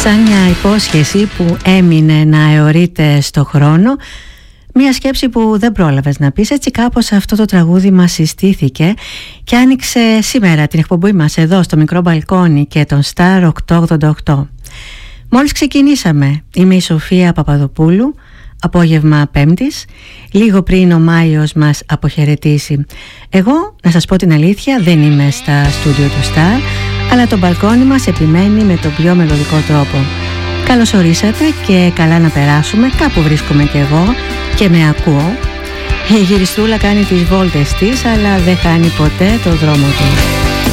Σαν μια υπόσχεση που έμεινε να αιωρείται στο χρόνο, μια σκέψη που δεν πρόλαβες να πεις, έτσι κάπως αυτό το τραγούδι μας συστήθηκε και άνοιξε σήμερα την εκπομπή μας εδώ στο μικρό μπαλκόνι και τον Star 888. Μόλις ξεκινήσαμε, είμαι η Σοφία Παπαδοπούλου, απόγευμα Πέμπτης, λίγο πριν ο Μάιος μας αποχαιρετήσει. Εγώ, να σας πω την αλήθεια, δεν είμαι στα στούντιο του Star, αλλά το μπαλκόνι μας επιμένει με τον πιο μελωδικό τρόπο. Καλώς ορίσατε και καλά να περάσουμε, κάπου βρίσκομαι κι εγώ και με ακούω. Η γυριστούλα κάνει τις βόλτες της, αλλά δεν χάνει ποτέ το δρόμο του.